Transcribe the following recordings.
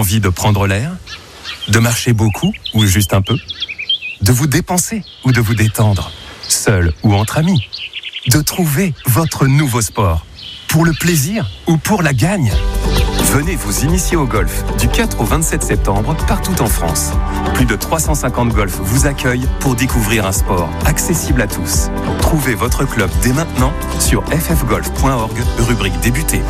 Envie de prendre l'air ? De marcher beaucoup ou juste un peu ? De vous dépenser ou de vous détendre ? Seul ou entre amis ? De trouver votre nouveau sport ? Pour le plaisir ou pour la gagne ? Venez vous initier au golf du 4 au 27 septembre partout en France. Plus de 350 golfs vous accueillent pour découvrir un sport accessible à tous. Trouvez votre club dès maintenant sur ffgolf.org, rubrique débuter.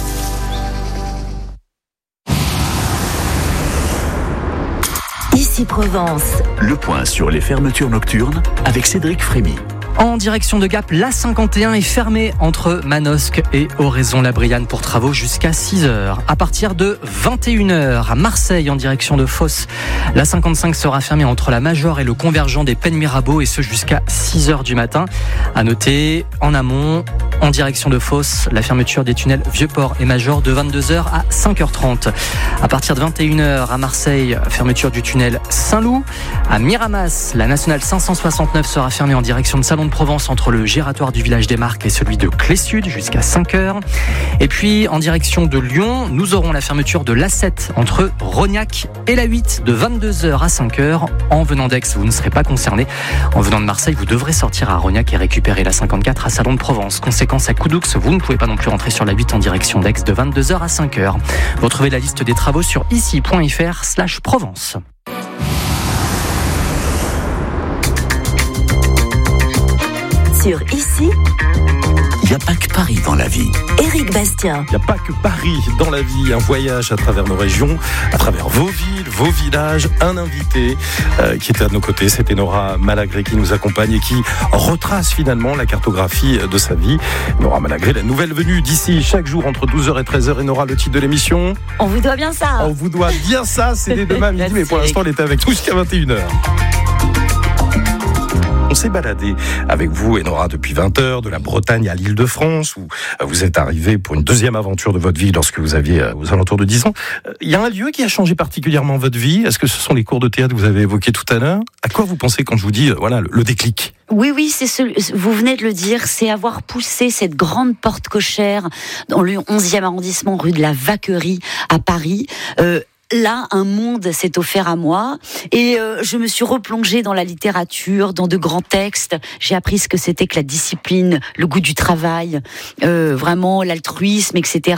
Ici Provence. Le point sur les fermetures nocturnes avec Cédric Frémy. En direction de Gap, l'A51 est fermée entre Manosque et Oraison-la-Brianne pour travaux jusqu'à 6h. À partir de 21h, à Marseille, en direction de Fos, l'A55 sera fermée entre la Major et le convergent des Pennes Mirabeau, et ce jusqu'à 6h du matin. À noter, en amont, en direction de Fos, la fermeture des tunnels Vieux-Port et Major de 22h à 5h30. À partir de 21h, à Marseille, fermeture du tunnel Saint-Loup. À Miramas, la nationale 569 sera fermée en direction de Salon de Provence entre le giratoire du village des Marques et celui de Clé-Sud jusqu'à 5h. Et puis en direction de Lyon, nous aurons la fermeture de l'A7 entre Rognac et la 8 de 22h à 5h. En venant d'Aix, vous ne serez pas concerné. En venant de Marseille, vous devrez sortir à Rognac et récupérer la 54 à Salon de Provence. Conséquence à Coudoux, vous ne pouvez pas non plus rentrer sur la 8 en direction d'Aix de 22h à 5h. Vous retrouvez la liste des travaux sur ici.fr/Provence. Sur Ici, Il n'y a pas que Paris dans la vie. Éric Bastien. Il n'y a pas que Paris dans la vie, un voyage à travers nos régions, à travers vos villes, vos villages. Un invité qui est à nos côtés, c'est Nora Malagré qui nous accompagne et qui retrace finalement la cartographie de sa vie. Nora Malagré, la nouvelle venue d'ici chaque jour entre 12h et 13h. Et Nora, le titre de l'émission ? On vous doit bien ça. On vous doit bien ça, c'est dès demain midi, mais pour l'instant, elle est avec nous jusqu'à 21h. On s'est baladé avec vous, Nora, depuis 20h, de la Bretagne à l'Île-de-France, où vous êtes arrivé pour une deuxième aventure de votre vie lorsque vous aviez aux alentours de 10 ans. Il y a un lieu qui a changé particulièrement votre vie. Est-ce que ce sont les cours de théâtre que vous avez évoqués tout à l'heure ? À quoi vous pensez quand je vous dis, voilà, le déclic ? Oui, vous venez de le dire, c'est avoir poussé cette grande porte cochère dans le 11e arrondissement, rue de la Vacquerie, à Paris. Là, un monde s'est offert à moi et je me suis replongée dans la littérature, dans de grands textes. J'ai appris ce que c'était que la discipline, le goût du travail, vraiment l'altruisme, etc.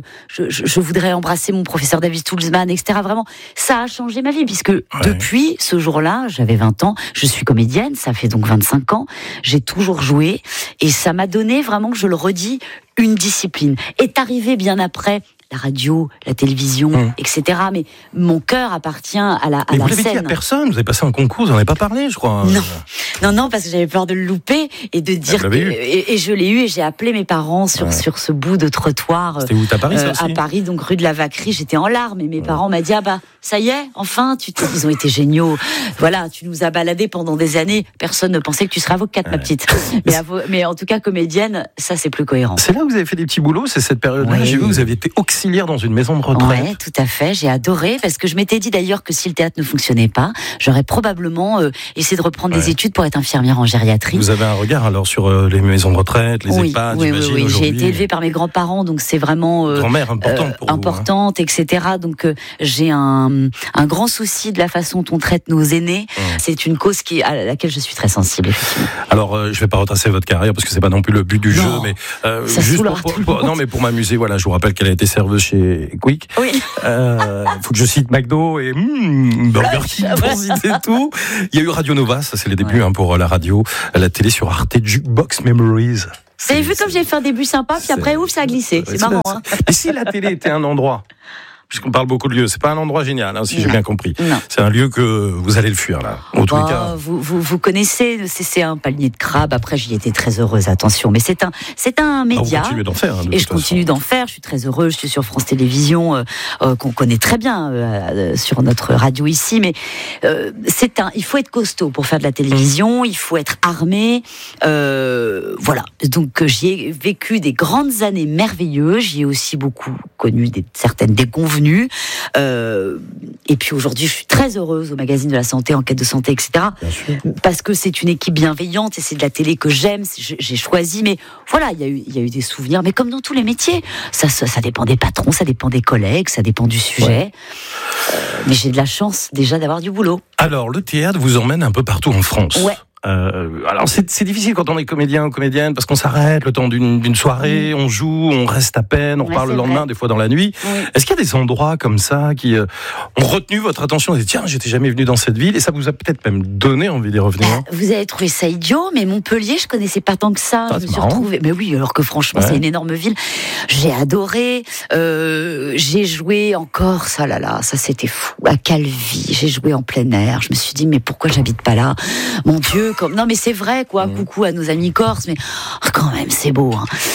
Je voudrais embrasser mon professeur David Toulzman, etc. Vraiment, ça a changé ma vie puisque depuis ce jour-là, j'avais 20 ans, je suis comédienne, ça fait donc 25 ans, j'ai toujours joué et ça m'a donné vraiment, je le redis, une discipline. Est arrivé bien après la radio, la télévision, etc. Mais mon cœur appartient à la scène. Mais vous l'avez dit à personne, vous avez passé un concours, vous n'en avez pas parlé, je crois. Non, parce que j'avais peur de le louper et de dire et je l'ai eu et j'ai appelé mes parents sur ce bout de trottoir. C'était où, à Paris, ça aussi ? À Paris, donc rue de la Vacquerie, j'étais en larmes et mes parents m'ont dit ça y est, enfin, ils ont été géniaux. Voilà, tu nous as baladés pendant des années, personne ne pensait que tu serais avocate, ma petite. Mais en tout cas, comédienne, ça c'est plus cohérent. C'est là où vous avez fait des petits boulots, c'est cette période-là. J'ai vu, vous avez été auxiliaire dans une maison de retraite. Oui, tout à fait. J'ai adoré parce que je m'étais dit d'ailleurs que si le théâtre ne fonctionnait pas, j'aurais probablement essayé de reprendre des études pour être infirmière en gériatrie. Vous avez un regard alors sur les maisons de retraite, les EHPAD, j'imagine. Oui, j'ai été élevée par mes grands-parents, donc c'est vraiment grand-mère importante pour importante, vous, etc. Donc j'ai un grand souci de la façon dont on traite nos aînés. C'est une cause à laquelle je suis très sensible, effectivement. Alors, je ne vais pas retracer votre carrière parce que c'est pas non plus le but du jeu, mais juste pour m'amuser, voilà, je vous rappelle qu'elle a été serveuse chez Quick. Oui. Faut que je cite McDo et Burger King pour citer tout. Il y a eu Radio Nova, ça c'est les débuts pour la radio, la télé sur Arte, Jukebox Memories. Vous avez vu comme j'ai fait un début sympa, puis après ça a glissé. C'est marrant. Et si la télé était un endroit, puisqu'on parle beaucoup de lieux, c'est pas un endroit génial, si j'ai bien compris. Non. C'est un lieu que vous allez le fuir, là. En tous les cas. Vous connaissez, c'est un panier de crabes. Après, j'y étais très heureuse, attention. Mais c'est un média. Vous continuez d'en faire. Et je continue d'en faire. Je suis très heureuse. Je suis sur France Télévisions, qu'on connaît très bien sur notre radio ici. Mais il faut être costaud pour faire de la télévision. Il faut être armé. Voilà. Donc, j'y ai vécu des grandes années merveilleuses. J'y ai aussi beaucoup connu certaines déconvenues. Et puis aujourd'hui, je suis très heureuse au magazine de la santé, Enquête de santé, etc. Parce que c'est une équipe bienveillante et c'est de la télé que j'aime, j'ai choisi. Mais voilà, il y a eu des souvenirs. Mais comme dans tous les métiers, ça dépend des patrons, ça dépend des collègues, ça dépend du sujet. mais j'ai de la chance déjà d'avoir du boulot. Alors, le théâtre vous emmène un peu partout en France. Ouais. Alors c'est difficile quand on est comédien ou comédienne parce qu'on s'arrête le temps d'une soirée, on joue, on reste à peine, on repart le lendemain, des fois dans la nuit. Oui. Est-ce qu'il y a des endroits comme ça qui ont retenu votre attention et dit tiens, j'étais jamais venu dans cette ville et ça vous a peut-être même donné envie d'y revenir? Vous avez trouvé ça idiot, mais Montpellier, je connaissais pas tant que ça. Je me suis retrouvée. Mais oui, alors que franchement, c'est une énorme ville. J'ai adoré. J'ai joué en Corse. Ah là là, ça c'était fou. À Calvi, j'ai joué en plein air. Je me suis dit mais pourquoi j'habite pas là? Mon Dieu. Non mais c'est vrai quoi, coucou à nos amis corses, mais quand même c'est beau.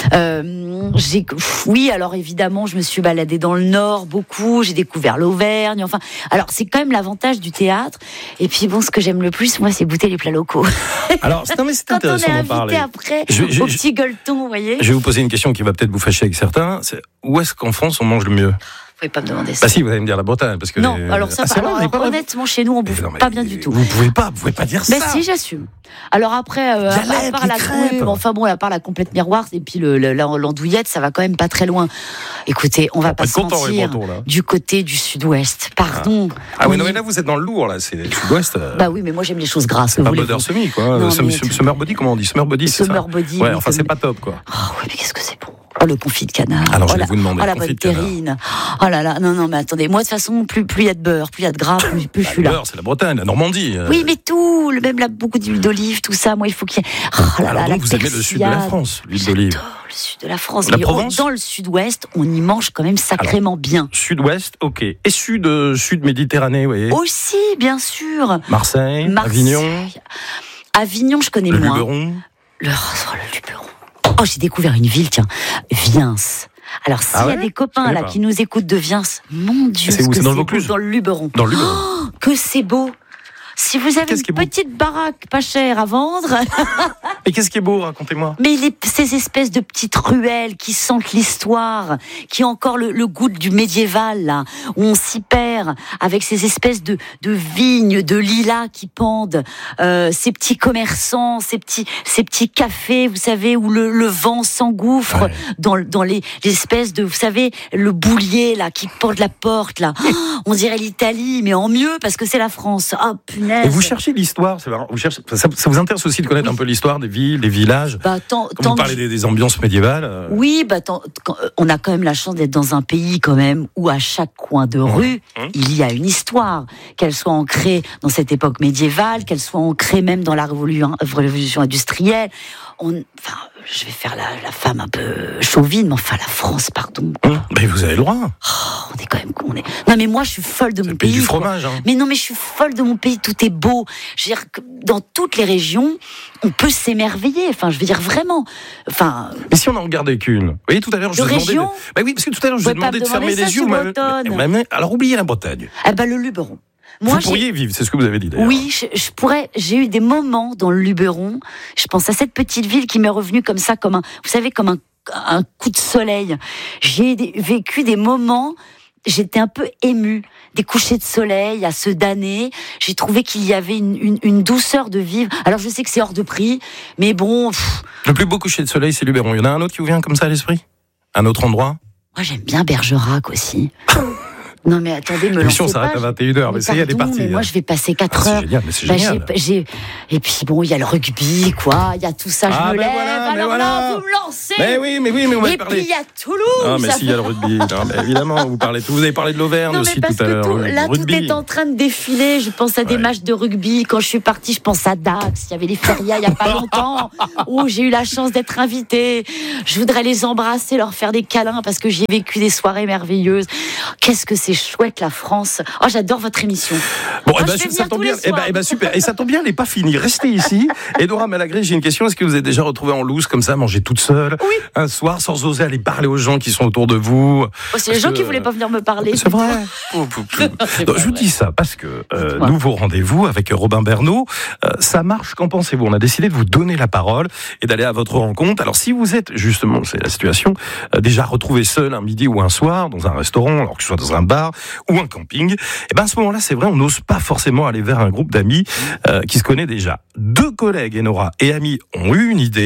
Oui, alors évidemment je me suis baladée dans le Nord beaucoup, j'ai découvert l'Auvergne, enfin, alors c'est quand même l'avantage du théâtre. Et puis bon, ce que j'aime le plus, moi, c'est goûter les plats locaux. Alors c'est intéressant d'en parler. Après, au petit gueuleton, vous voyez. Je vais vous poser une question qui va peut-être vous fâcher avec certains. C'est où est-ce qu'en France on mange le mieux? Vous pouvez pas me demander ça. Bah si, vous allez me dire la Bretagne, parce que non. Alors ça, honnêtement, chez nous, on bouffe pas bien du tout. Vous pouvez pas dire ça. Ben si, j'assume. Alors après, à part la crêpe, enfin bon, à part la complète miroir et puis l'andouillette, ça va quand même pas très loin. Écoutez, on va pas se mentir. Du côté du Sud-Ouest, pardon. Ah oui, non mais là vous êtes dans le lourd là, c'est le Sud-Ouest. Bah oui, mais moi j'aime les choses grasses. C'est pas Butter Semi quoi. Summer Body, comment on dit? Summer Body, c'est ça. Summer Body. Ouais, enfin c'est pas top quoi. Oh oui, mais qu'est-ce que c'est bon. Oh, le confit de canard. Alors, je vais vous demander. Oh, la bonne terrine. Oh là là. Non, mais attendez. Moi, de toute façon, plus il y a de beurre, plus il y a de gras, plus je suis là. Le beurre, c'est la Bretagne, la Normandie. Oui, mais tout. Même là, beaucoup d'huile d'olive, tout ça. Moi, il faut qu'il y ait. Oh là là, donc, vous aimez le sud de la France, l'huile d'olive? J'adore le sud de la France. La Provence? Dans le sud-ouest, on y mange quand même sacrément bien. Sud-ouest, ok. Et sud Méditerranée, vous voyez? Aussi, bien sûr. Marseille. Avignon. Avignon, je connais moins. Luberon. Le Luberon. Oh, j'ai découvert une ville, tiens, Viens. Alors, s'il y a des copains là qui nous écoutent de Viens, mon Dieu, c'est où? C'est dans le Vaucluse, dans le Luberon. Dans le Luberon. Oh, que c'est beau. Si vous avez une petite baraque pas chère à vendre. Mais qu'est-ce qui est beau, racontez-moi? Mais ces espèces de petites ruelles qui sentent l'histoire, qui ont encore le goût du médiéval, là, où on s'y perd, avec ces espèces de vignes, de lilas qui pendent, ces petits commerçants, ces petits cafés, vous savez, où le vent s'engouffre dans les espèces de, vous savez, le boulier, là, qui porte la porte, là. Oh, on dirait l'Italie, mais en mieux, parce que c'est la France. Oh, punaise. Et vous cherchez l'histoire, c'est marrant. Ça vous intéresse aussi de connaître un peu l'histoire des villes, des villages. Quand vous parlez des ambiances médiévales. Oui, on a quand même la chance d'être dans un pays quand même où à chaque coin de rue, il y a une histoire, qu'elle soit ancrée dans cette époque médiévale, qu'elle soit ancrée même dans la révolution industrielle. Je vais faire la femme un peu chauvine, mais enfin la France, pardon. Mais vous avez le droit. On est quand même. Non, mais moi je suis folle de mon pays. Du fromage. Hein. Mais non, mais je suis folle de mon pays. Tout est beau. Je veux dire que dans toutes les régions, on peut s'émerveiller. Enfin, je veux dire vraiment. Enfin. Mais si on en regardait qu'une. Vous voyez, tout à l'heure je vous ai demandé. Bah oui, parce que tout à l'heure je vous ai demandé de fermer les yeux. Alors oubliez la Bretagne. Le Luberon. Vous pourriez vivre, c'est ce que vous avez dit d'ailleurs. Oui, je pourrais. J'ai eu des moments dans le Luberon. Je pense à cette petite ville qui m'est revenue comme ça, comme un coup de soleil. J'ai vécu des moments. J'étais un peu émue. Des couchers de soleil à se damner. J'ai trouvé qu'il y avait une douceur de vivre. Alors je sais que c'est hors de prix, mais bon. Le plus beau coucher de soleil, c'est Luberon. Il y en a un autre qui vous vient comme ça à l'esprit? Un autre endroit? Moi, j'aime bien Bergerac aussi. Non mais attendez, me lancez pas. L'émission s'arrête à 21h, mais ça y est, elle est partie. Mais moi je vais passer 4 heures. C'est génial. Et puis bon, il y a le rugby, quoi. Il y a tout ça, je me lève. Alors là, vous me lancez. Mais oui, mais on va parler. Et puis il y a Toulouse. Ah mais s'il y a le rugby, non, mais évidemment, vous avez parlé de l'Auvergne aussi tout à l'heure. Là, tout est en train de défiler. Je pense à des matchs de rugby. Quand je suis partie, je pense à Dax. Il y avait les férias il y a pas longtemps où j'ai eu la chance d'être invitée. Je voudrais les embrasser, leur faire des câlins parce que j'ai vécu des soirées merveilleuses. Qu'est-ce que c'est chouette la France. Oh, j'adore votre émission. Bon, ça tombe bien. Super. Et ça tombe bien, elle n'est pas finie. Restez ici. Et Nora Malagré, j'ai une question. Est-ce que vous êtes déjà retrouvée en loose comme ça, manger toute seule, un soir, sans oser aller parler aux gens qui sont autour de vous? C'est les gens qui voulaient pas venir me parler. C'est vrai. Je vous dis ça parce que nouveau rendez-vous avec Robin Bernot. Ça marche. Qu'en pensez-vous? On a décidé de vous donner la parole et d'aller à votre rencontre. Alors, si vous êtes justement, c'est la situation, déjà retrouvé seul un midi ou un soir dans un restaurant, alors que ce soit dans un bar ou un camping, et ben à ce moment-là, c'est vrai, on n'ose pas forcément aller vers un groupe d'amis qui se connaît déjà. 2 collègues, Enora et amis, ont eu une idée.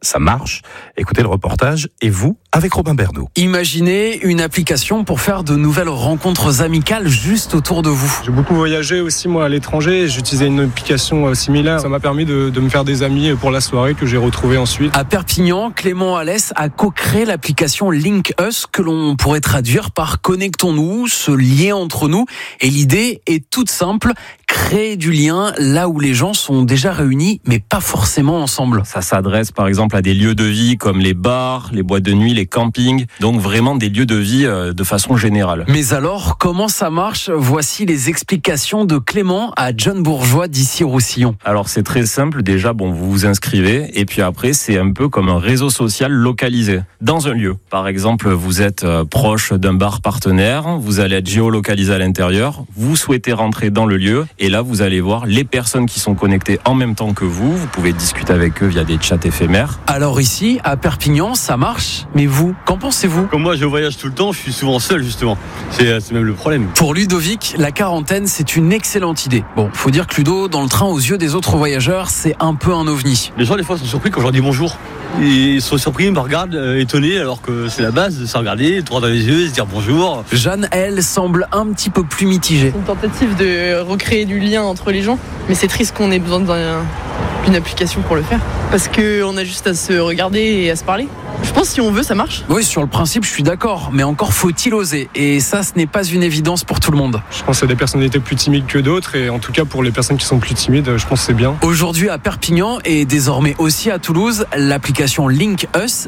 ça marche. Écoutez le reportage et vous avec Robin Bernot. Imaginez une application pour faire de nouvelles rencontres amicales juste autour de vous. J'ai beaucoup voyagé aussi moi à l'étranger, j'utilisais une application similaire. Ça m'a permis de me faire des amis pour la soirée que j'ai retrouvée ensuite. À Perpignan, Clément Alès a co-créé l'application Link Us que l'on pourrait traduire par connectons-nous, ce lien entre nous. Et l'idée est toute simple, créer du lien là où les gens sont déjà réunis mais pas forcément ensemble. Ça s'adresse par exemple à des lieux de vie comme les bars, les boîtes de nuit, les campings, donc vraiment des lieux de vie de façon générale. Mais alors, comment ça marche ? Voici les explications de Clément à John Bourgeois d'Issy-Roussillon. Alors c'est très simple, déjà vous vous inscrivez et puis après c'est un peu comme un réseau social localisé dans un lieu. Par exemple, vous êtes proche d'un bar partenaire, vous allez être géolocalisé à l'intérieur, vous souhaitez rentrer dans le lieu et là vous allez voir les personnes qui sont connectées en même temps que vous pouvez discuter avec eux via des chats éphémères. Alors ici, à Perpignan, ça marche, mais vous, qu'en pensez-vous ? Comme moi je voyage tout le temps, je suis souvent seul justement, c'est même le problème. Pour Ludovic, la quarantaine, c'est une excellente idée. Bon, faut dire que Ludo, dans le train, aux yeux des autres voyageurs, c'est un peu un ovni. Les gens des fois sont surpris quand je leur dis bonjour. Ils sont surpris, ils me regardent étonnés alors que c'est la base de se regarder, droit dans les yeux, se dire bonjour. Jeanne, elle, semble un petit peu plus mitigée. C'est une tentative de recréer du lien entre les gens, mais c'est triste qu'on ait besoin d'une application pour le faire, parce qu'on a juste à se regarder et à se parler. Je pense que si on veut, ça marche. Oui, sur le principe, je suis d'accord, mais encore faut-il oser. Et ça, ce n'est pas une évidence pour tout le monde. Je pense qu'il y a des personnalités plus timides que d'autres et en tout cas pour les personnes qui sont plus timides, je pense que c'est bien. Aujourd'hui à Perpignan et désormais aussi à Toulouse, l'application Link Us,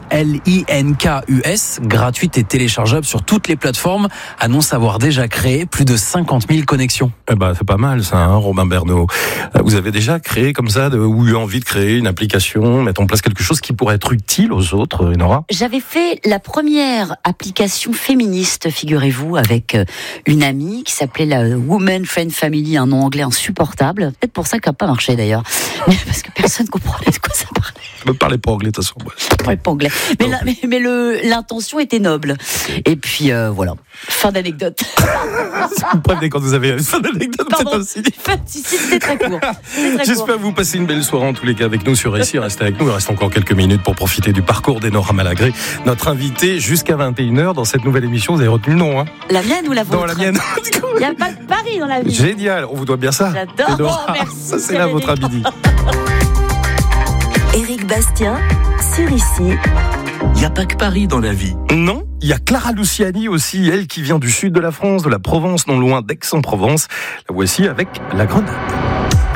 L-I-N-K-U-S, gratuite et téléchargeable sur toutes les plateformes, annonce avoir déjà créé plus de 50 000 connexions. C'est pas mal ça, hein, Robin Bernot. Vous avez déjà créé comme ça, ou eu envie de créer une application, mettre en place quelque chose qui pourrait être utile aux autres, Nora ? J'avais fait la première application féministe, figurez-vous, avec une amie qui s'appelait la Woman Friend Family, un nom anglais insupportable. Peut-être pour ça qu'elle n'a pas marché d'ailleurs. Parce que personne ne comprenait de quoi ça parlait. Je ne parlais pas anglais de toute façon. Je parlais pas anglais. Mais l'intention était noble. Et puis voilà. Fin d'anecdote. Vous prévenez quand vous avez une fin d'anecdote. Pardon, c'était très court. J'espère que vous passez une belle soirée en tous les cas avec nous sur ici. Restez avec nous. Il reste encore quelques minutes pour profiter du parcours d'Enora Malagré. Notre invité jusqu'à 21h dans cette nouvelle émission. Vous avez retenu le nom, hein ? La mienne ou la vôtre ? Non, la mienne. Il n'y a pas de Paris dans la vie. Génial. On vous doit bien ça. J'adore. Merci. Ça, c'est là votre midi. Éric Bastien, sur ici. Il n'y a pas que Paris dans la vie. Non, il y a Clara Luciani aussi, elle qui vient du sud de la France, de la Provence, non loin d'Aix-en-Provence. La voici avec La Grenade.